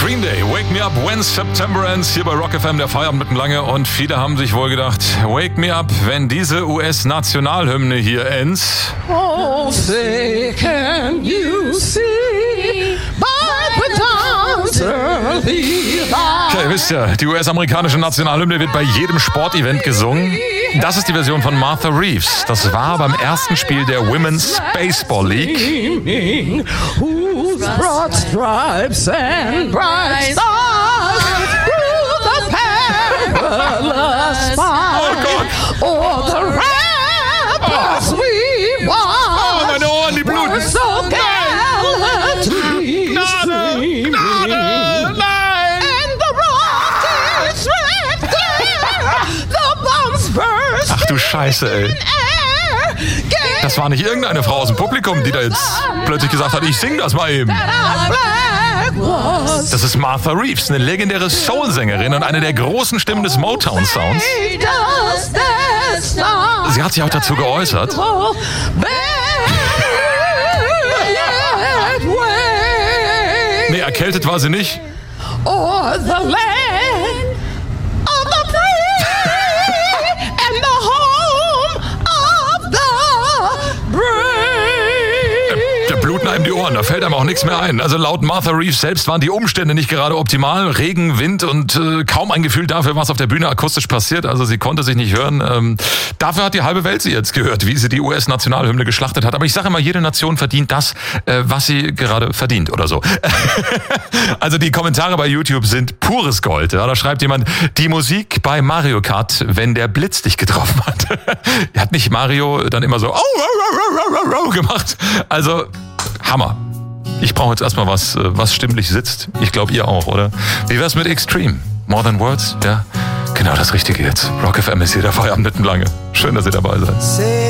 Green Day, Wake Me Up When September Ends, hier bei Rock FM, der Feierabend mitten lange. Und viele haben sich wohl gedacht, Wake Me Up, wenn diese US-Nationalhymne hier endet. Oh, say can you see by the dawn's early light. Ja, ihr wisst ja, die US-amerikanische Nationalhymne wird bei jedem Sportevent gesungen. Das ist die Version von Martha Reeves. Das war beim ersten Spiel der Women's Baseball League. Whose broad stripes and bright stars through the perilous fight. Oh, the ramparts we won. Oh, meine Ohren, die bluten. So gallantly streaming. And the rockets red glare. The bombs burst. Ach du Scheiße, ey. Das war nicht irgendeine Frau aus dem Publikum, die da jetzt plötzlich gesagt hat, ich sing das mal eben. Das ist Martha Reeves, eine legendäre Soul-Sängerin und eine der großen Stimmen des Motown-Sounds. Sie hat sich auch dazu geäußert. Nee, erkältet war sie nicht. Or the land of the free and the home of the brave. Da bluten einem die Ohren, da fällt einem auch nichts mehr ein. Also laut Martha Reeves selbst waren die Umstände nicht gerade optimal. Regen, Wind und kaum ein Gefühl dafür, was auf der Bühne akustisch passiert. Also sie konnte sich nicht hören. Dafür hat die halbe Welt sie jetzt gehört, wie sie die US-Nationalhymne geschlachtet hat. Aber ich sage immer, jede Nation verdient das, was sie gerade verdient oder so. Also die Kommentare bei YouTube sind pures Gold. Ja, da schreibt jemand, die Musik bei Mario Kart, wenn der Blitz dich getroffen hat. Hat nicht Mario dann immer so gemacht? Also Hammer. Ich brauche jetzt erstmal was stimmlich sitzt. Ich glaube, ihr auch, oder? Wie wär's mit Extreme? More Than Words? Ja, genau das Richtige jetzt. Rock FM ist hier der Feierabend mitten lange. Schön, dass ihr dabei seid.